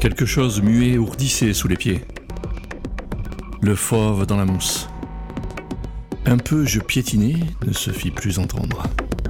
Quelque chose muet ourdissait sous les pieds. Le fauve dans la mousse. Un peu je piétinai, ne se fit plus entendre.